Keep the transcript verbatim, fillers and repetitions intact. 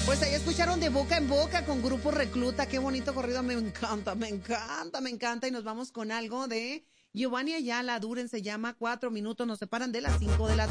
Pues ahí escucharon De Boca en Boca con Grupo Recluta. Qué bonito corrido, me encanta, me encanta, me encanta. Y nos vamos con algo de Giovanni Ayala. Duren, se llama Cuatro minutos, nos separan de las cinco de la